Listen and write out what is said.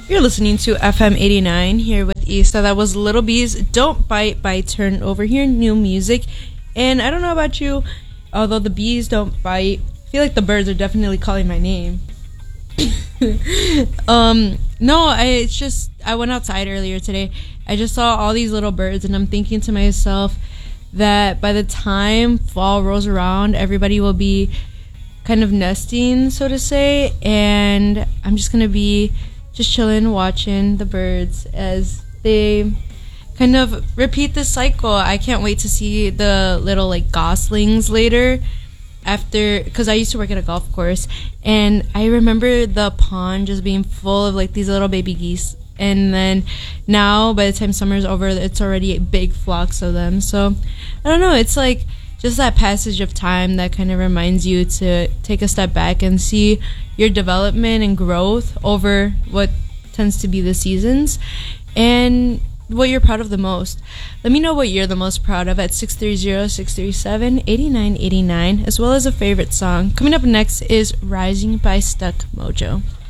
You're listening to FM 89 here with Issa. That was Little Bees Don't Bite by Turn Over Here, new music. And I don't know about you, although the bees don't bite, I feel like the birds are definitely calling my name. No, I went outside earlier today. I just saw all these little birds and I'm thinking to myself that by the time fall rolls around, everybody will be kind of nesting, so to say, and I'm just gonna be just chilling, watching the birds as they kind of repeat this cycle. I can't wait to see the little like goslings later after, because I used to work at a golf course and I remember the pond just being full of like these little baby geese, and then now by the time summer's over it's already big flocks of them. So I don't know, it's like just that passage of time that kind of reminds you to take a step back and see your development and growth over what tends to be the seasons and what you're proud of the most. Let me know what you're the most proud of at 630-637-8989, as well as a favorite song. Coming up next is Rising by Stuck Mojo.